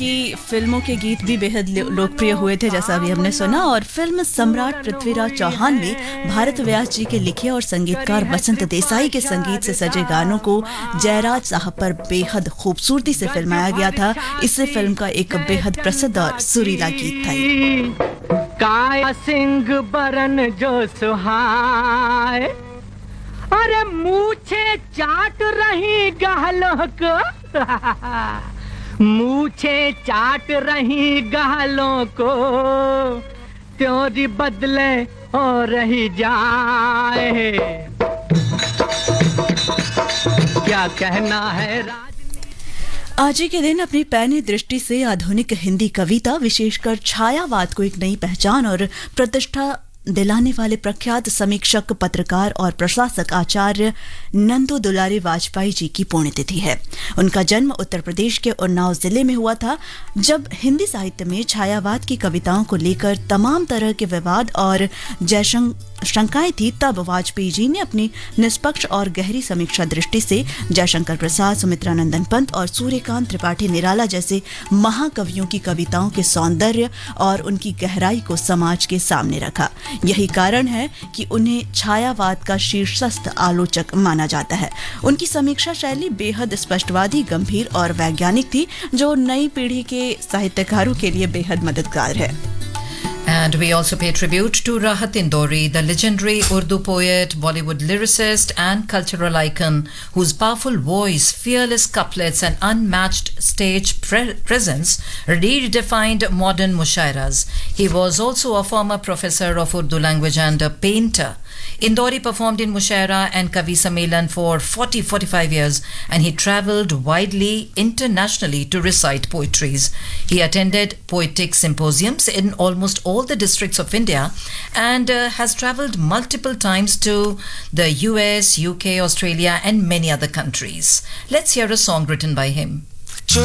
उनकी फिल्मों के गीत भी बेहद लोकप्रिय हुए थे, जैसा अभी हमने सुना। और फिल्म सम्राट पृथ्वीराज चौहान में भारत व्यास जी के लिखे और संगीतकार बसंत देसाई के संगीत से सजे गानों को जयराज साहब पर बेहद खूबसूरती से फिल्माया गया था। इससे फिल्म का एक बेहद प्रसिद्ध और सुरीला गीत था। काया सिंह बरन जो सुहाए, अरे मूछे चाट रही गालों को मूछे चाट रही गालों को, त्यों बदले और रही जाए। क्या कहना है आज ही के दिन अपनी पैनी दृष्टि से आधुनिक हिंदी कविता, विशेषकर छायावाद को एक नई पहचान और प्रतिष्ठा दिलाने वाले प्रख्यात समीक्षक, पत्रकार और प्रशासक आचार्य नंदू दुलारी वाजपेयी जी की पुण्यतिथि है। उनका जन्म उत्तर प्रदेश के उन्नाव जिले में हुआ था। जब हिंदी साहित्य में छायावाद की कविताओं को लेकर तमाम तरह के विवाद और शंकाएं थी, तब वाजपेयी जी ने अपनी निष्पक्ष और गहरी समीक्षा दृष्टि से जयशंकर प्रसाद, सुमित्रानंदन पंत और सूर्यकांत त्रिपाठी निराला जैसे महाकवियों की कविताओं के सौंदर्य और उनकी गहराई को समाज के सामने रखा। यही कारण है कि उन्हें छायावाद का शीर्षस्थ आलोचक माना जाता है। उनकी समीक्षा शैली बेहद स्पष्टवादी, गंभीर और वैज्ञानिक थी, जो नई पीढ़ी के साहित्यकारों के लिए बेहद मददगार है। And we also pay tribute to Rahat Indori, the legendary Urdu poet, Bollywood lyricist and cultural icon whose powerful voice, fearless couplets and unmatched stage presence redefined modern mushairas. He was also a former professor of Urdu language and a painter. Indori performed in Mushaira and Kavi Sammelan for 45 years, and he travelled widely internationally to recite poetries. He attended poetic symposiums in almost all the districts of India and has travelled multiple times to the US, UK, Australia and many other countries. Let's hear a song written by him.